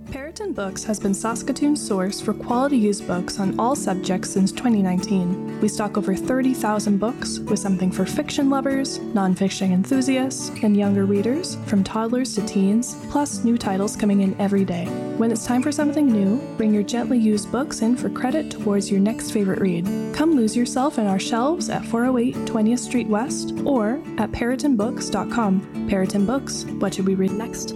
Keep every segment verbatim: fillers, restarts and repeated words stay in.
Peryton Books has been Saskatoon's source for quality used books on all subjects since twenty nineteen. We stock over thirty thousand books, with something for fiction lovers, non-fiction enthusiasts, and younger readers, from toddlers to teens, plus new titles coming in every day. When it's time for something new, bring your gently used books in for credit towards your next favorite read. Come lose yourself in our shelves at four oh eight twentieth Street West or at peryton books dot com. Peryton Books, what should we read next?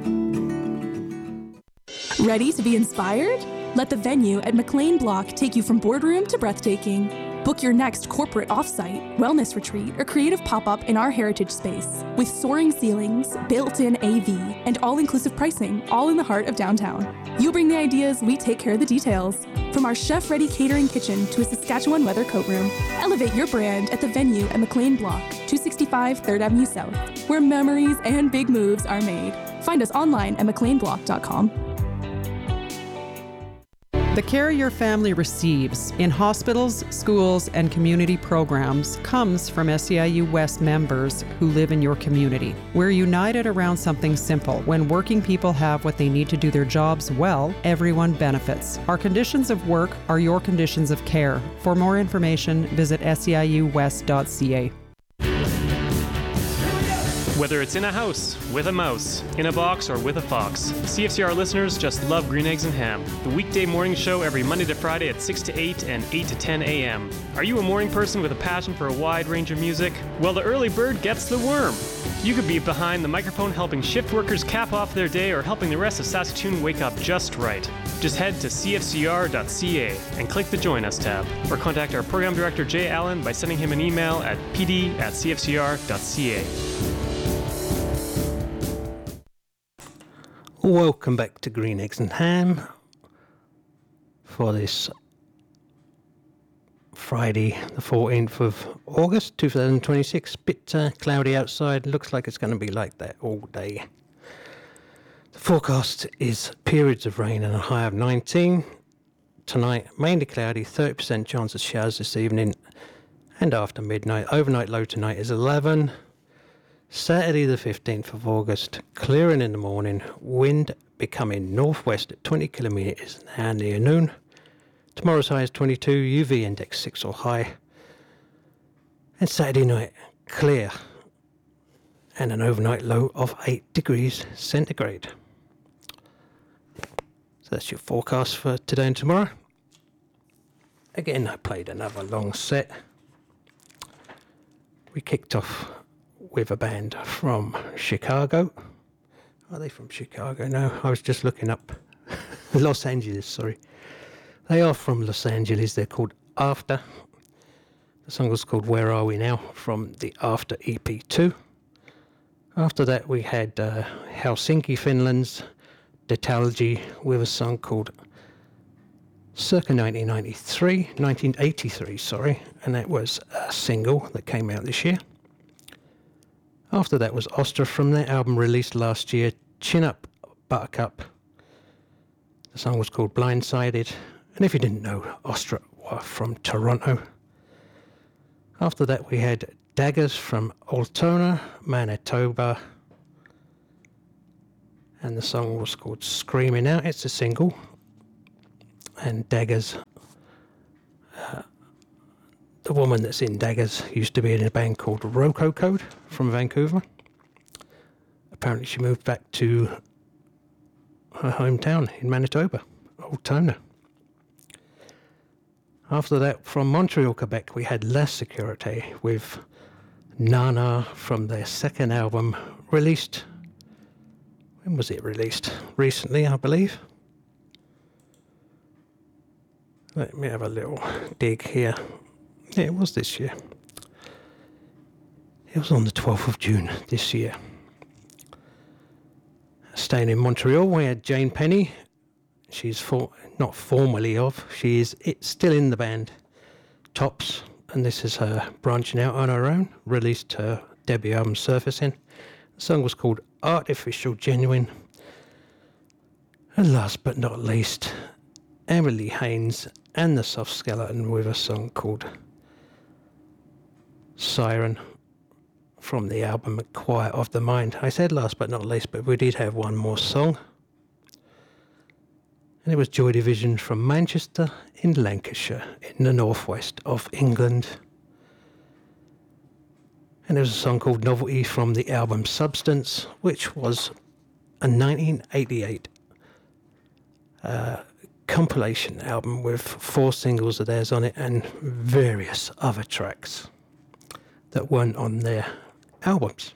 Ready to be inspired? Let the venue at McLean Block take you from boardroom to breathtaking. Book your next corporate offsite, wellness retreat, or creative pop-up in our heritage space. With soaring ceilings, built-in A V, and all-inclusive pricing, all in the heart of downtown. You bring the ideas, we take care of the details. From our chef-ready catering kitchen to a Saskatchewan weather coat room, elevate your brand at the venue at McLean Block, two sixty-five third Avenue South, where memories and big moves are made. Find us online at mclean block dot com. The care your family receives in hospitals, schools, and community programs comes from S E I U West members who live in your community. We're united around something simple. When working people have what they need to do their jobs well, everyone benefits. Our conditions of work are your conditions of care. For more information, visit S E I U west dot C A. Whether it's in a house, with a mouse, in a box, or with a fox, C F C R listeners just love Green Eggs and Ham, the weekday morning show every Monday to Friday at six to eight and eight to ten a.m. Are you a morning person with a passion for a wide range of music? Well, the early bird gets the worm. You could be behind the microphone helping shift workers cap off their day or helping the rest of Saskatoon wake up just right. Just head to c f c r dot c a and click the Join Us tab, or contact our program director Jay Allen by sending him an email at p d at c f c r dot c a. Welcome back to Green Eggs and Ham for this Friday, the fourteenth of August, two thousand twenty-six. Bit uh, cloudy outside. Looks like it's going to be like that all day. The forecast is periods of rain and a high of nineteen. Tonight, mainly cloudy, thirty percent chance of showers this evening and after midnight. Overnight low tonight is eleven. Saturday the fifteenth of August, clearing in the morning, wind becoming northwest at twenty kilometres an hour near noon. Tomorrow's high is twenty-two, U V index six or high. And Saturday night, clear, and an overnight low of eight degrees centigrade. So that's your forecast for today and tomorrow. Again, I played another long set. We kicked off with a band from Chicago. Are they from Chicago? No, I was just looking up. Los Angeles, sorry. They are from Los Angeles. They're called After. The song was called Where Are We Now from the After E P two. After that we had uh, Helsinki, Finland's Detalgy with a song called Circa nineteen ninety-three, nineteen eighty-three, sorry, and that was a single that came out this year. After that was Ostra from their album released last year, Chin Up, Buttercup. The song was called Blindsided. And if you didn't know, Ostra were from Toronto. After that we had Daggers from Altona, Manitoba. And the song was called Screaming Out. It's a single. And Daggers, uh, the woman that's in Daggers used to be in a band called Roco Code from Vancouver. Apparently she moved back to her hometown in Manitoba, Altona. After that, from Montreal, Quebec, we had La Sécurité with Nana from their second album, released, when was it released? Recently, I believe. Let me have a little dig here. Yeah, it was this year. It was on the twelfth of June this year. Staying in Montreal, we had Jane Penny. She's for, not formally of, she is it's still in the band Tops, and this is her branching out on her own, released her debut album Surfacing. The song was called Artificial Genuine. And last but not least, Emily Haynes and the Soft Skeleton with a song called Siren from the album Quiet of the Mind. I said last but not least, but we did have one more song. And it was Joy Division from Manchester in Lancashire, in the northwest of England. And there was a song called Novelty from the album Substance, which was a nineteen eighty-eight uh, compilation album with four singles of theirs on it and various other tracks that weren't on their albums.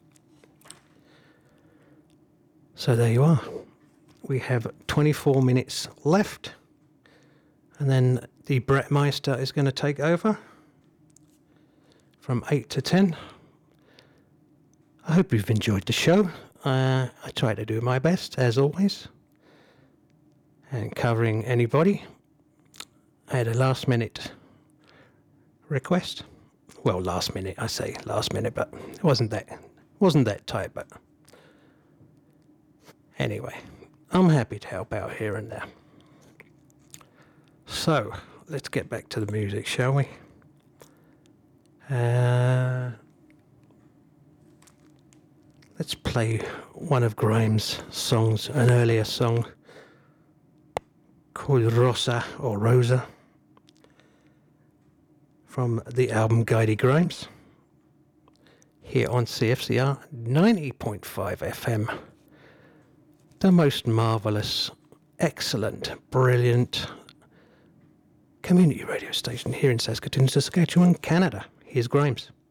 So there you are. We have twenty-four minutes left, and then the Brett Meister is going to take over from eight to ten. I hope you've enjoyed the show. Uh, I try to do my best, as always, and covering anybody. I had a last minute request. Well, last minute, I say last minute, but it wasn't that, wasn't that tight, but anyway, I'm happy to help out here and there. So, let's get back to the music, shall we? Uh, let's play one of Grimes' songs, an earlier song called Rosa or Rosa from the album Guidey Grimes here on C F C R ninety point five F M. The most marvellous, excellent, brilliant community radio station here in Saskatoon, Saskatchewan, Canada. Here's Grimes.